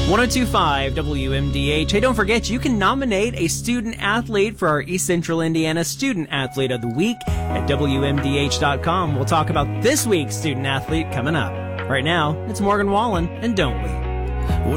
1025 WMDH. Hey, don't forget, you can nominate a student athlete for our East Central Indiana Student Athlete of the Week at WMDH.com. We'll talk about this week's student athlete coming up. Right now, it's Morgan Wallen and Don't We?